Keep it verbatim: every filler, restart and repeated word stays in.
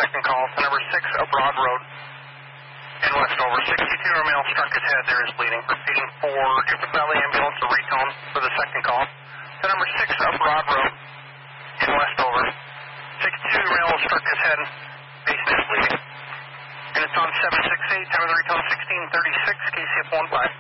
second call. The number six up Broad Road in Westover. sixty-two-year-old male struck his head. There is bleeding. Repeating for Jupiter Valley Ambulance or retone for the second call. The number six up Broad Road in Westover. sixty-two-year-old male struck his head. Patient is bleeding. And it's on seven six eight. Time of the retone sixteen thirty-six. K C F one five.